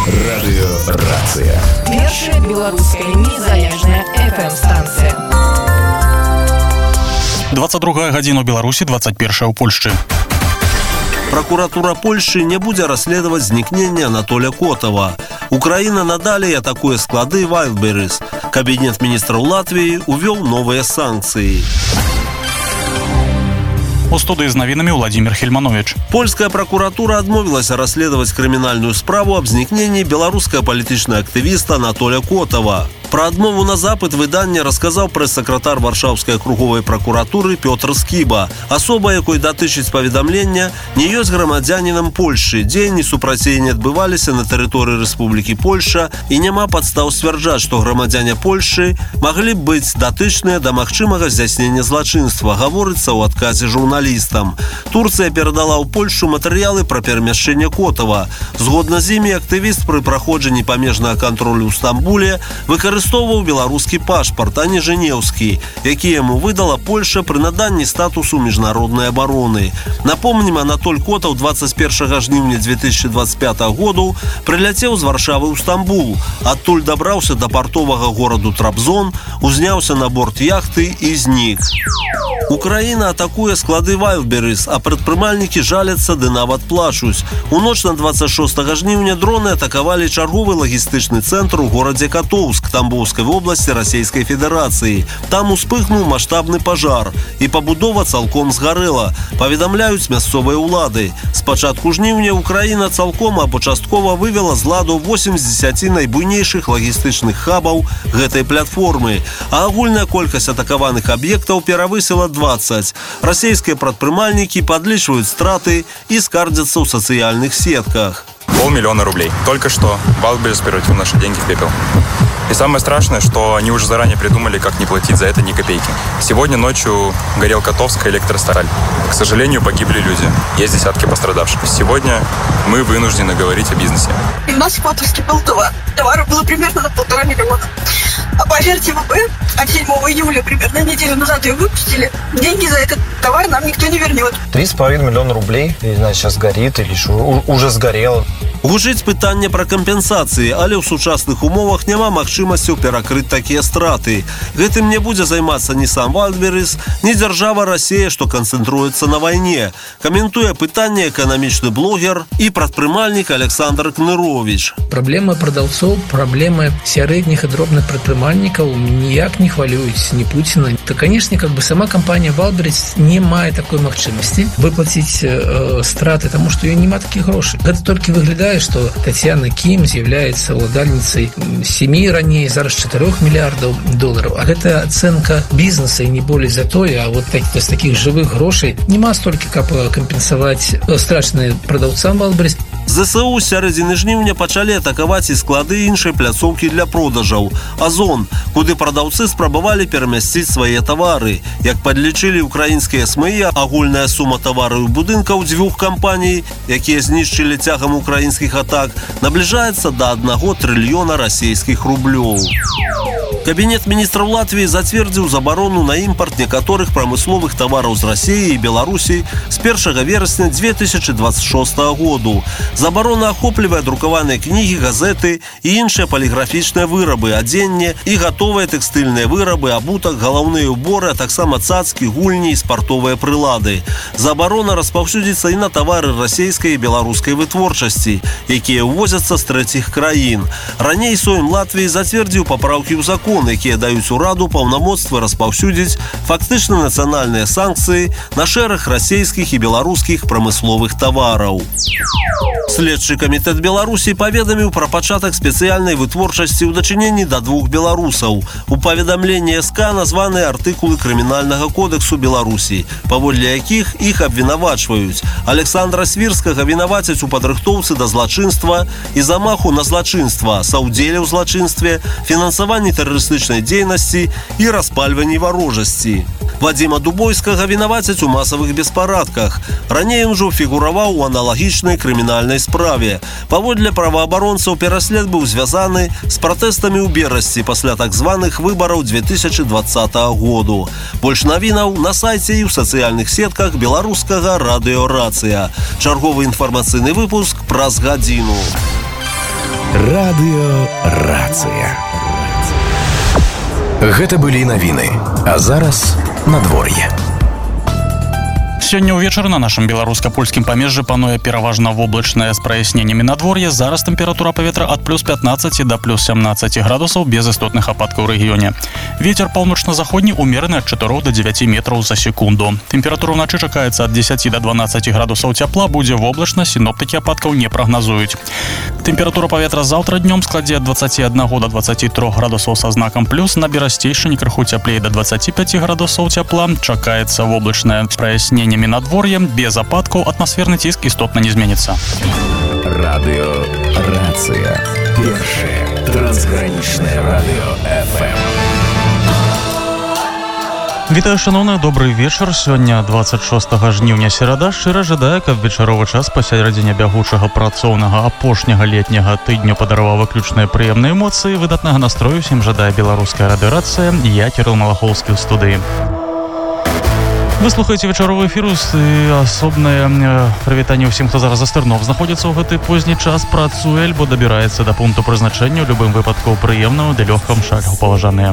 Радыёрацыя. Першая беларуская незалежная FM-станцыя. 22 гадзіна ў Беларусі, 21 ў Польшчы. Прокуратура Польши не будет расследовать зникнение Анатолия Котова. Украина надалее атакует склады Wildberries. Кабинет министров Латвии увел новые санкции. У студии с новинами Владимир Хельманович. Польская прокуратура отмовилась расследовать криминальную справу об зникнении белорусского политичного активиста Анатолия Котова. Про адмову на запыт выдання рассказал пресс-сакратар Варшаўскай круговой прокуратуры Пётр Скіба. Асоба, якой датычыць паведамлення, не ёсць грамадзянінам Польшчы. Дзеянні супраць не адбываліся на тэрыторыі Рэспублікі Польша і няма падстаў сцвярджаць, што грамадзяне Польшчы маглі б быць датычныя да магчымага здзяйснення злачынства, гаворыцца ў адказе журналістам. Турцыя перадала ў Польшчу матэрыялы пра перамяшчэнне Котова. Згодна з імі актывіст пры праходжанні памежнага кантролю ў Стамбуле выкарыстоўваў беларускі пашпарт, а не жэнеўскі, які яму выдала Польша пры наданні статусу міжнароднай абароны. Напомнім, Анатоль Котаў 21 жніўня 2025 году прыляцеў з Варшавы ў Стамбул. Адтуль дабраўся да партовага гораду Трабзон, узняўся на борт яхты і знік. Украина атакуе склады Wildberries, а прадпрымальнікі жаляцца ды нават плачуць. У ноч на 26 жніўня дроны атакавалі чарговы лагістычны цэнтр у горадзе Катоўск Тамбовской области Российской Федерации. Там успыхнул масштабный пожар, и побудова цалком сгорела, поведомляют мясцовыя улады. С пачатку жніўня Украина цалком або часткова вывела з ладу 8 з 10 найбуйнейшых лагістычных хабаў гэтай платформы, а агульная колькасць атакаваных объектов перавысила 20. Российские прадпрымальнікі подлічваюць страты и скардзяцца ў сацыяльных сетках. 500 000 рублей. Только что Wildberries превратил наши деньги в пепел. И самое страшное, что они уже заранее придумали, как не платить за это ни копейки. Сегодня ночью горел Котовская электросталь. К сожалению, погибли люди. Есть десятки пострадавших. Сегодня мы вынуждены говорить о бизнесе. И у нас в Котовске был товар. Товара было примерно на 1,5 миллиона. А по версии ВП от 7 июля, примерно неделю назад ее выпустили. Деньги за этот товар нам никто не вернет. 3,5 миллиона рублей, не знаю, сейчас горит или что, уже сгорело. Гучыць пытанне пра кампенсацыі, але ў сучасных умовах няма магчымасцяў перакрыць такія страты. Гэтым не будзе займацца ні сам Wildberries, ні дзяржава Расія, што канцэнтруецца на вайне. Каментуе пытанне эканамічны блогер і прадпрымальнік Александр Кнырович. Праблемы прадаўцоў, праблемы сярэдніх і дробных прадпрымальнікаў ніяк не хвалююць ні Пуціна. То, конечно, сама компания Wildberries не мае такой магчымасці выплаціць страты, таму што ёй няма такіх грошай. Гэта толькі выглядае, что Татьяна Ким является уладальницей 7 ранее, зараз 4 миллиардов долларов. А это оценка бизнеса и не более за то, а вот с таких живых грошей нема столько, как компенсовать страшные продавцам Wildberries. ЗСУ з сярэдзіны жніўня пачалі атакаваць і склады іншай пляцоўкі для продажаў Озон, куды прадаўцы спрабавалі перамясціць свае тавары. Як падлічылі украінскія СМІ, агульная сума тавараў і будынкаў дзвюх кампаній, якія знішчылі цягам украінскіх атак, набліжаецца да 1 трыльёна расійскіх рублёў. Кабинет министров Латвии затвердзіў забарону на імпорт некаторых прамысловых тавараў з Расіі і Беларусі з 1 верасня 2026 году. Забарона ахоплівае друкаваныя кнігі, газеты і іншыя паліграфічныя вырабы, адзенне і гатовыя тэкстыльныя вырабы, абутак, галаўныя ўборы, а таксама цацкі, гульні і спартовыя прылады. Забарона распаўсюдзіцца і на тавары расійскай і беларускай вытворчасці, якія ўвозяцца з трэціх краін. Раней Сойм Латвіі зацвердзіў папраўкі ў закон, якія даюць ураду паўнамоцтва распаўсюдзіць фактычна нацыянальныя санкцыі на шэраг расійскіх і беларускіх прамысловых тавараў. Следчы камітэт Беларусі паведаміў пра пачатак спецыяльнай вытворчасці ў дачыненні да 2 беларусаў. У паведамленні СК названыя артыкулы крымінальнага кодексу Беларусі, паводле якіх іх абвінавачваюць. Александра Свірскага вінавацяць у падрыхтоўцы да злачынства і замаху на злачынства, саўдзеле ў злачынстве, фінансаванні тэрарыстычнай дзейнасці і распальванні варожасці. Вадзіма Дубойскага вінавацяць у масавых беспарадках. Раней ён ужо фігураваў у аналагічнай крымінальнай справе. Паводле праваабаронцаў, пераслед быў звязаны з пратэстамі ў Берасці пасля так званых выбараў 2020 году. Больш навінаў на сайце і ў сацыяльных сетках беларускага радыёрацыя. Чарговы інфармацыйны выпуск праз гадзіну. Радыёрацыя. Гэта былі навіны, а зараз надвор'е. Сёння ўвечары на нашым беларуска-польскім памежжы пануе пераважна воблачнае з праясненнямі надвор'е. Зараз тэмпература паветра ад плюс 15 да плюс 17 градусаў без істотных ападкаў у рэгіёне. Вецер паўночна-заходні умераны ад 4 до 9 метраў за секунду. Тэмпература ўначы чакаецца ад 10 до 12 градусаў цяпла, будзе воблачна, сіноптыкі ападкаў не прагназуюць. Тэмпература паветра заўтра днём складзе ад 21 до 23 градусаў са знакам плюс, на берасцейшыні крыху цяплей до 25 градусаў цяпла. Чакаецца воблачнае з праясненнямі надвор'е, без ападкаў, атмасферны ціск істотна не зменіцца. Радыёрацыя. Першае трансгранічнае радыё FM. Вітаю, шановныя, добрый вечар. Сёння 26 жніўня, серада. Шчыра жадаю, каб вечаровы час пасярэдзіне бягучага працоўнага апошняга летняга тыдню падарваў выключныя прыемныя эмоцыі, выдатнага настрою всім жадае беларуская радыёрацыя. Я Кірыл Малахоўскі ў студыі. Вы слухаеце вечаровы эфір і асобнае прывітанне ўсім, хто зараз за стырнов знаходзіцца ў гэты позні час, працуе альбо дабіраецца да пункту прызначэння, у любым выпадку прыемна, ды лёгкам шагу паважаныя.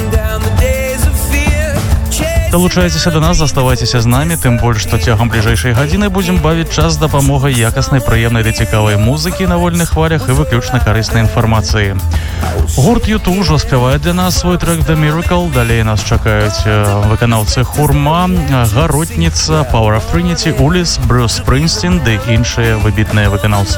Далучайцеся да нас, заставайцеся з намі, тым больш, што цягам бліжэйшай гадзіны будзем бавіць час з дапамогай якаснай, прыемнай ды цікавай музыкі на вольных хвалях і выключна карыснай інфармацыі. Гурт U2 ўжо спявае для нас свой трэк The Miracle, далей нас чакаюць выканаўцы Хурма, Гаротніца, Power of Trinity, Уліс, Брюс Спрынгстін ды іншыя выбітныя выканаўцы.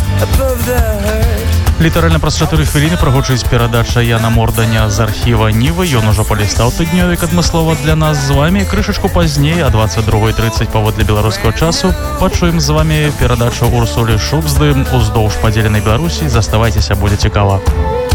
Літаральна праз 4 хвіліны прагучыць перадача Яна Морданя з архіва Нівы. Ён ужо палістаў тыднёвік адмыслова для нас з вамі. Крышачку пазней, а 22:30 паводле беларускага часу, пачуем з вамі перадачу Урсулі Шубзды «Уздоўж падзеленай Беларусі». Заставайцеся, будзе цікава.